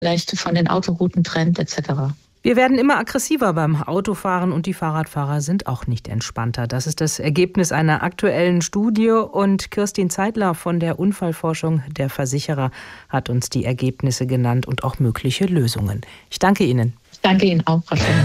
vielleicht von den Autorouten trennt etc. Wir werden immer aggressiver beim Autofahren und die Fahrradfahrer sind auch nicht entspannter. Das ist das Ergebnis einer aktuellen Studie und Kirstin Zeidler von der Unfallforschung der Versicherer hat uns die Ergebnisse genannt und auch mögliche Lösungen. Ich danke Ihnen. Ich danke Ihnen auch, Frau Schön.